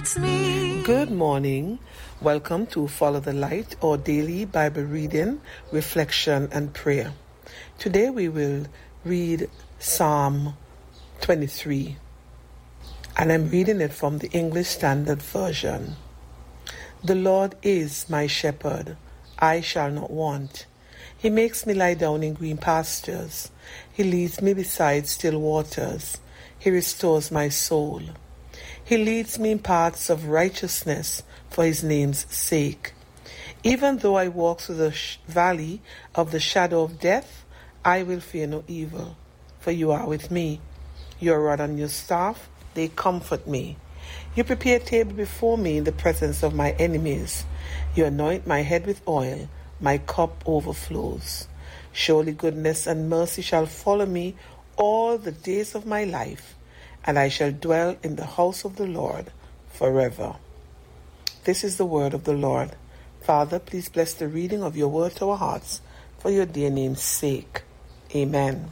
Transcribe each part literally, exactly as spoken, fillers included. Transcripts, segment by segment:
it's me. Good morning. Welcome to Follow the Light, or daily Bible reading, reflection, and prayer. Today we will read Psalm twenty-three, and I'm reading it from the English Standard Version. The Lord is my shepherd, I shall not want. He makes me lie down in green pastures. He leads me beside still waters. He restores my soul. He leads me in paths of righteousness for his name's sake. Even though I walk through the sh- valley of the shadow of death, I will fear no evil, for you are with me. Your rod and your staff, they comfort me. You prepare a table before me in the presence of my enemies. You anoint my head with oil. My cup overflows. Surely goodness and mercy shall follow me all the days of my life, and I shall dwell in the house of the Lord forever. This is the word of the Lord. Father, please bless the reading of your word to our hearts, for your dear name's sake. Amen.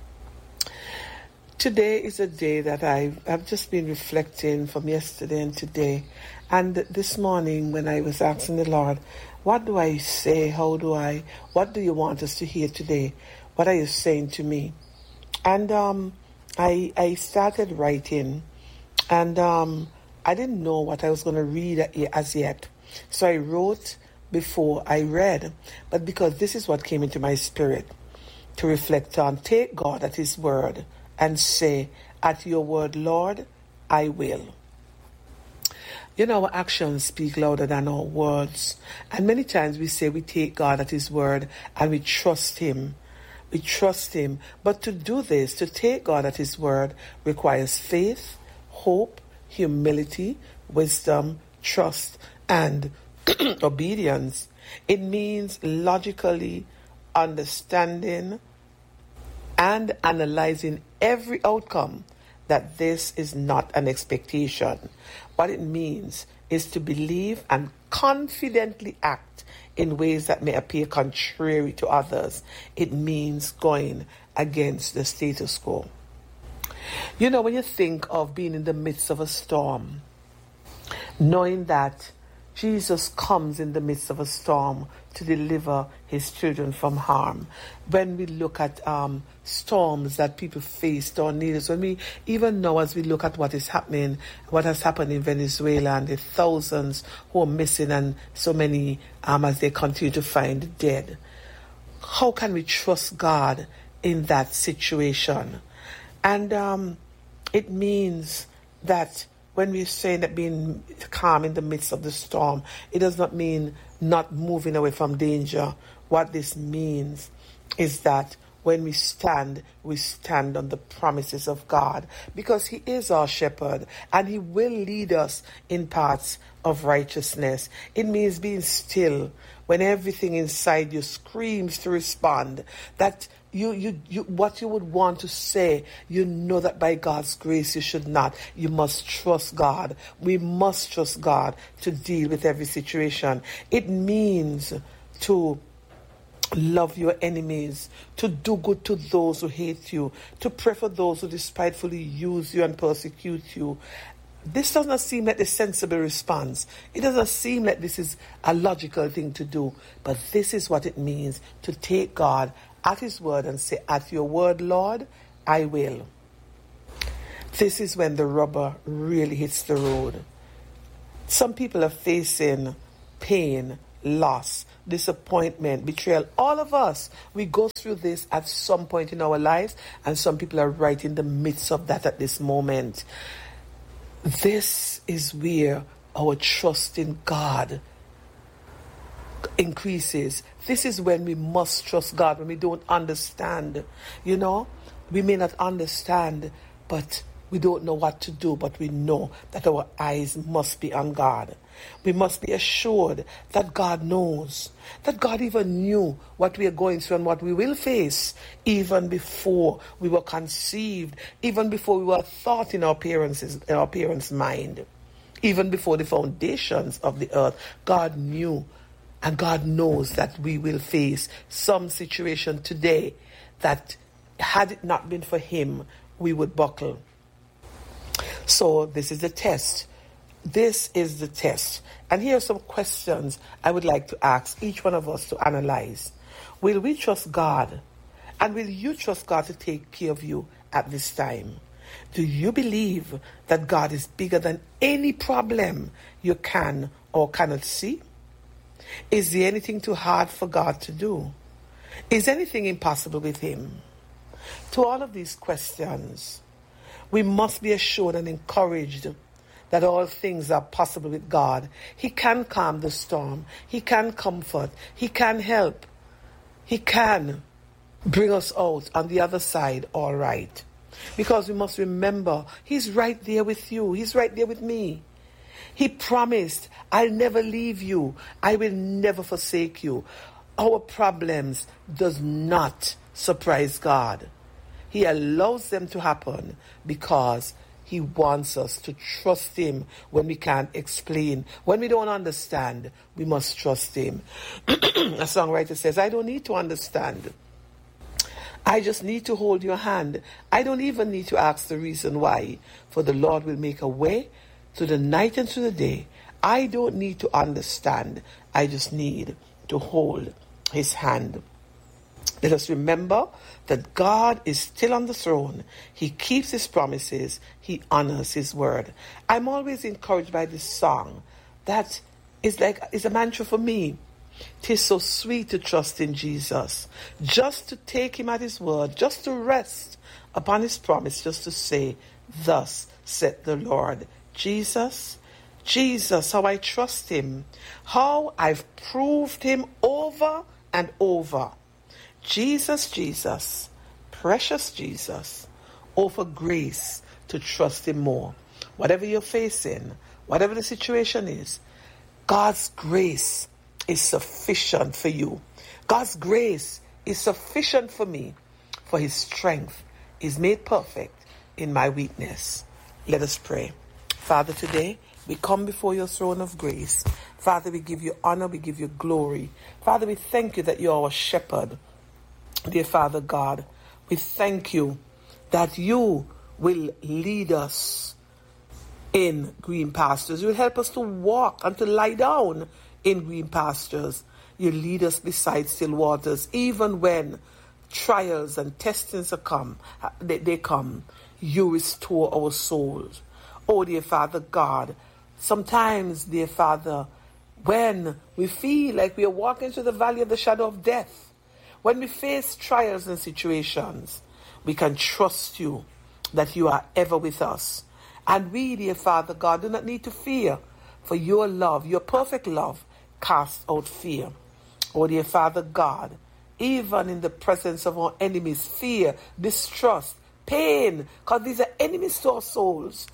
Today is a day that I've, I've just been reflecting from yesterday and today. And this morning when I was asking the Lord, what do I say? How do I? What do you want us to hear today? What are you saying to me? And um, I I started writing, and um, I didn't know what I was going to read as yet. So I wrote before I read, but because this is what came into my spirit to reflect on. Take God at his word and say, at your word, Lord, I will. You know, our actions speak louder than our words. And many times we say we take God at his word and we trust him. We trust him. But to do this, to take God at his word, requires faith, hope, humility, wisdom, trust, and obedience. It means logically understanding and analyzing every outcome, that this is not an expectation. What it means is to believe and confidently act in ways that may appear contrary to others. It means going against the status quo. You know, when you think of being in the midst of a storm, knowing that Jesus comes in the midst of a storm to deliver his children from harm. When we look at um, storms that people face, tornadoes, when we even now as we look at what is happening, what has happened in Venezuela and the thousands who are missing and so many um, as they continue to find dead. How can we trust God in that situation? And um, it means that when we're saying that being calm in the midst of the storm, it does not mean not moving away from danger. What this means is that when we stand, we stand on the promises of God, because he is our shepherd and he will lead us in paths of righteousness. It means being still when everything inside you screams to respond, that You, you, you, what you would want to say, you know that by God's grace you should not. You must trust God. We must trust God to deal with every situation. It means to love your enemies, to do good to those who hate you, to pray for those who despitefully use you and persecute you. This does not seem like a sensible response. It doesn't seem like this is a logical thing to do. But this is what it means to take God at his word and say, at your word, Lord, I will. This is when the rubber really hits the road. Some people are facing pain, loss, disappointment, betrayal. All of us, we go through this at some point in our lives, and some people are right in the midst of that at this moment. This is where our trust in God increases. This is when we must trust God, when we don't understand. You know, we may not understand, but we don't know what to do, but we know that our eyes must be on God. We must be assured that God knows, that God even knew what we are going through and what we will face even before we were conceived, even before we were thought in our parents' in our parents' mind, even before the foundations of the earth. God knew, and God knows that we will face some situation today that, had it not been for him, we would buckle. So this is the test. this is the test. And here are some questions I would like to ask each one of us to analyze. Will we trust God? And will you trust God to take care of you at this time? Do you believe that God is bigger than any problem you can or cannot see? Is there anything too hard for God to do? Is anything impossible with him? To all of these questions, we must be assured and encouraged that all things are possible with God. He can calm the storm. He can comfort. He can help. He can bring us out on the other side all right. Because we must remember, he's right there with you. He's right there with me. He promised, I'll never leave you. I will never forsake you. Our problems does not surprise God. He allows them to happen because he wants us to trust him when we can't explain. When we don't understand, we must trust him. A songwriter says, I don't need to understand. I just need to hold your hand. I don't even need to ask the reason why. For the Lord will make a way through the night and through the day. I don't need to understand. I just need to hold his hand. Let us remember that God is still on the throne. He keeps his promises. He honors his word. I'm always encouraged by this song that is like is a mantra for me. 'Tis so sweet to trust in Jesus, just to take him at his word, just to rest upon his promise, just to say, thus said the Lord. Jesus, Jesus, how I trust him, how I've proved him over and over. Jesus, Jesus, precious Jesus, offer grace to trust him more. Whatever you're facing, whatever the situation is, God's grace is sufficient for you. God's grace is sufficient for me, for his strength is made perfect in my weakness. Let us pray. Father, today we come before your throne of grace. Father, we give you honor, we give you glory. Father, we thank you that you are our shepherd. Dear Father God, we thank you that you will lead us in green pastures. You will help us to walk and to lie down in green pastures. You lead us beside still waters, even when trials and testings are come, they, they come. You restore our souls. Oh, dear Father God, sometimes, dear Father, when we feel like we are walking through the valley of the shadow of death, when we face trials and situations, we can trust you that you are ever with us. And we, dear Father God, do not need to fear, for your love, your perfect love, casts out fear. Oh, dear Father God, even in the presence of our enemies, fear, distrust, pain, because these are enemies to our souls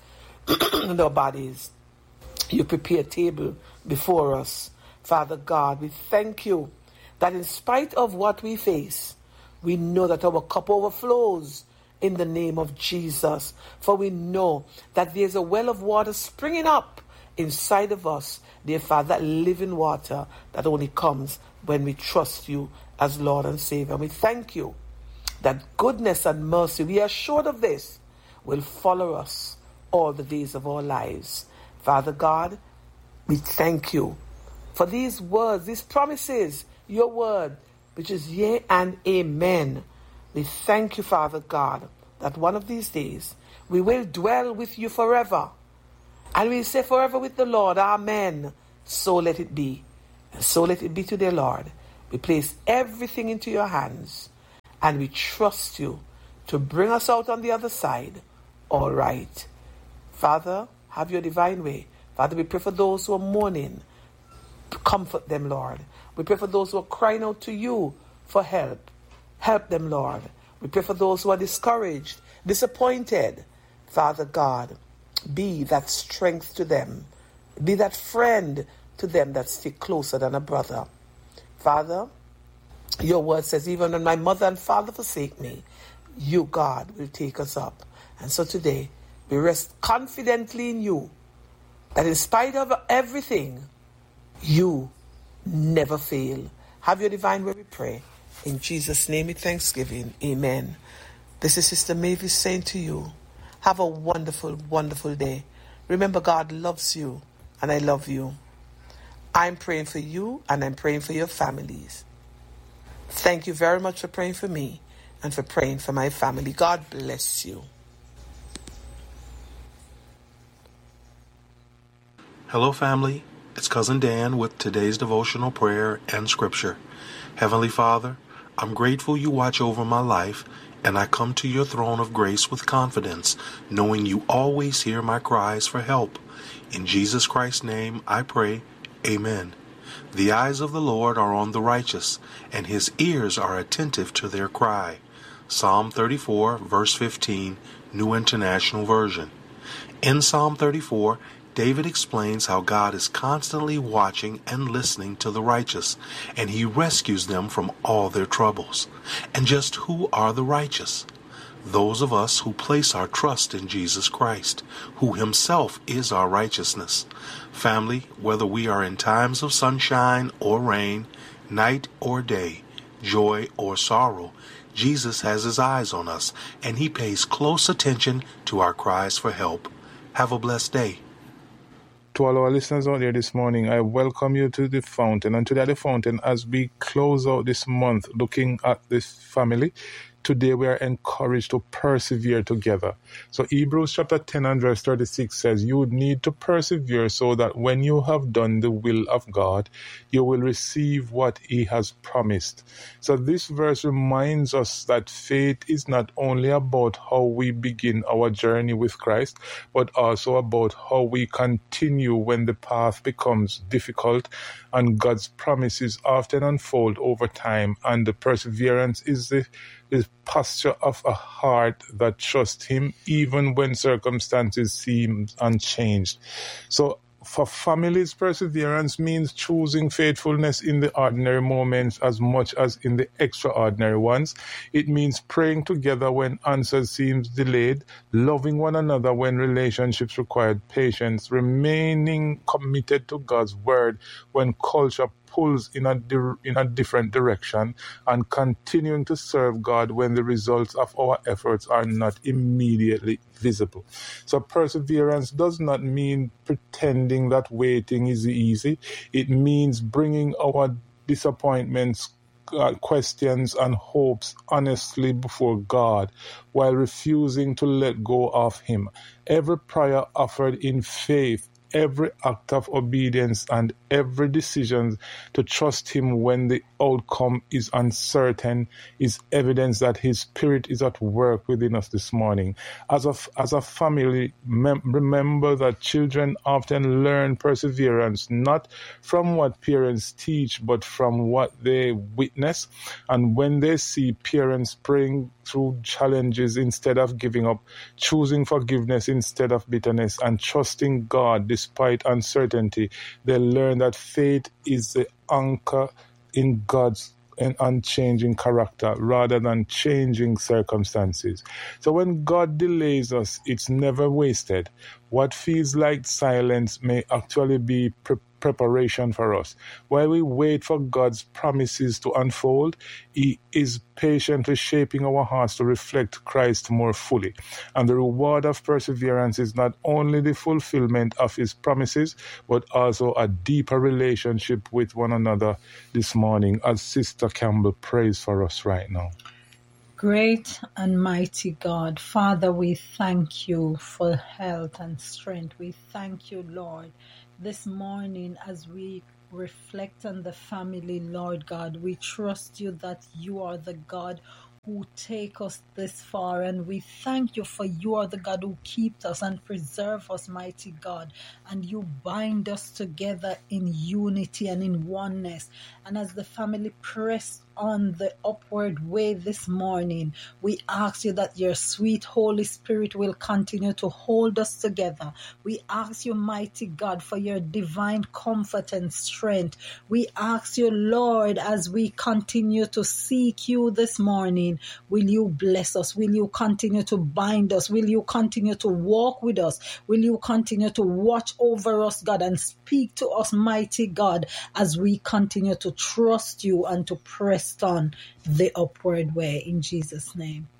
and our bodies, you prepare a table before us. Father God, we thank you that in spite of what we face, we know that our cup overflows in the name of Jesus. For we know that there's a well of water springing up inside of us, dear Father, that living water that only comes when we trust you as Lord and Savior. We thank you that goodness and mercy, we are assured of this, will follow us all the days of our lives. Father God, we thank you for these words, these promises, your word, which is yea and amen. We thank you, Father God, that one of these days we will dwell with you forever. And we say forever with the Lord, amen. So let it be. And so let it be today, Lord. We place everything into your hands and we trust you to bring us out on the other side. All right. Father, have your divine way. Father, we pray for those who are mourning. Comfort them, Lord. We pray for those who are crying out to you for help. Help them, Lord. We pray for those who are discouraged, disappointed. Father God, be that strength to them. Be that friend to them that stick closer than a brother. Father, your word says, even when my mother and father forsake me, you, God, will take us up. And so today, we rest confidently in you, that in spite of everything, you never fail. Have your divine way, we pray. In Jesus' name, with thanksgiving. Amen. This is Sister Mavis saying to you, have a wonderful, wonderful day. Remember, God loves you, and I love you. I'm praying for you, and I'm praying for your families. Thank you very much for praying for me and for praying for my family. God bless you. Hello, family. It's Cousin Dan with today's devotional prayer and scripture. Heavenly Father, I'm grateful you watch over my life, and I come to your throne of grace with confidence, knowing you always hear my cries for help. In Jesus Christ's name, I pray, Amen. The eyes of the Lord are on the righteous, and his ears are attentive to their cry. Psalm thirty-four, verse fifteen, New International Version. In Psalm thirty-four, David explains how God is constantly watching and listening to the righteous, and he rescues them from all their troubles. And just who are the righteous? Those of us who place our trust in Jesus Christ, who himself is our righteousness. Family, whether we are in times of sunshine or rain, night or day, joy or sorrow, Jesus has his eyes on us, and he pays close attention to our cries for help. Have a blessed day. To all our listeners out there this morning, I welcome you to the fountain. And today at the fountain, as we close out this month looking at this family, today we are encouraged to persevere together. So Hebrews chapter ten and verse thirty-six says, you would need to persevere so that when you have done the will of God, you will receive what he has promised. So this verse reminds us that faith is not only about how we begin our journey with Christ, but also about how we continue when the path becomes difficult and God's promises often unfold over time, and the perseverance is the the posture of a heart that trusts him even when circumstances seem unchanged. So for families, perseverance means choosing faithfulness in the ordinary moments as much as in the extraordinary ones. It means praying together when answers seem delayed, loving one another when relationships require patience, remaining committed to God's word when culture pulls in a di- in a different direction, and continuing to serve God when the results of our efforts are not immediately visible. So perseverance does not mean pretending that waiting is easy. It means bringing our disappointments, uh, questions and hopes honestly before God while refusing to let go of him. Every prayer offered in faith, every act of obedience, and every decision to trust him when the outcome is uncertain is evidence that his spirit is at work within us this morning. As a, as a family, mem- remember that children often learn perseverance not from what parents teach, but from what they witness. And when they see parents praying through challenges instead of giving up, choosing forgiveness instead of bitterness, and trusting God despite uncertainty, they learn that faith is the anchor in God's an unchanging character rather than changing circumstances. So when God delays us, it's never wasted. What feels like silence may actually be pre- preparation for us. While we wait for God's promises to unfold, he is patiently shaping our hearts to reflect Christ more fully. And the reward of perseverance is not only the fulfillment of his promises, but also a deeper relationship with one another this morning, as Sister Campbell prays for us right now. Great and mighty God, Father, we thank you for health and strength. We thank you, Lord, this morning as we reflect on the family, Lord God. We trust you that you are the God who take us this far, and we thank you for you are the God who keeps us and preserve us, mighty God, and you bind us together in unity and in oneness. And as the family press on the upward way this morning, we ask you that your sweet Holy Spirit will continue to hold us together. We ask you, mighty God, for your divine comfort and strength. We ask you, Lord, as we continue to seek you this morning, will you bless us? Will you continue to bind us? Will you continue to walk with us? Will you continue to watch over us, God, and speak to us, mighty God, as we continue to trust you and to press on the upward way, in Jesus' name.